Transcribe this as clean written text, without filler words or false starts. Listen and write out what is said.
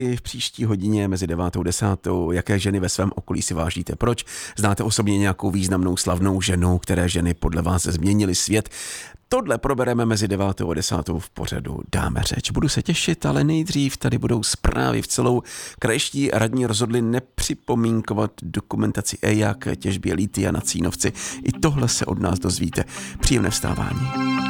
I v příští hodině mezi 9. a 10. Jaké ženy ve svém okolí si vážíte? Proč? Znáte osobně nějakou významnou slavnou ženu, které ženy podle vás změnily svět? Tohle probereme mezi 9. a 10. v pořadu Dáme řeč. Budu se těšit, ale nejdřív tady budou zprávy. V celou krajští radní rozhodli nepřipomínkovat dokumentaci EIA k těžbě lithia na Cínovci. I tohle se od nás dozvíte. Příjemné vstávání.